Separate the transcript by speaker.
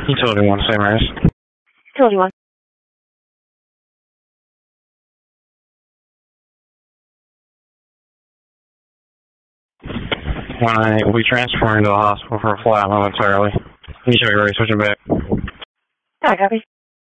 Speaker 1: Utility 1, same race.
Speaker 2: Utility 1.
Speaker 1: I will be transferring to the hospital for a flat momentarily. You should be ready, switching back.
Speaker 2: I copy.